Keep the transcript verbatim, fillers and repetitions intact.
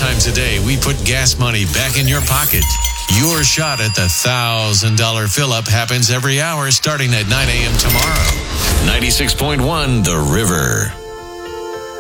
times a day, we put gas money back in your pocket. Your shot at the one thousand dollars fill-up happens every hour starting at nine a.m. tomorrow. ninety-six point one The River.